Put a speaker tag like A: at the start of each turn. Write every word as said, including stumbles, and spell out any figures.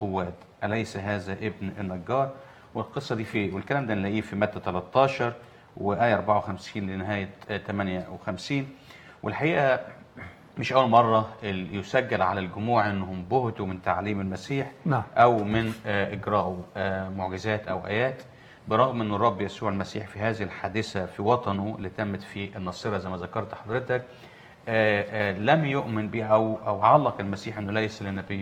A: قواد أليس هذا ابن النجار؟ والقصة دي في والكلام ده نلاقيه في متى تلتاشر وآية أربعة وخمسين لنهاية ثمانية وخمسين. والحقيقة مش أول مرة يسجل على الجموع أنهم بهتوا من تعليم المسيح
B: نعم.
A: أو من إجراء معجزات أو آيات، برغم أن الرب يسوع المسيح في هذه الحادثة في وطنه اللي تمت في الناصرة زي ما ذكرت حضرتك لم يؤمن بها أو أو علق المسيح أنه ليس للنبي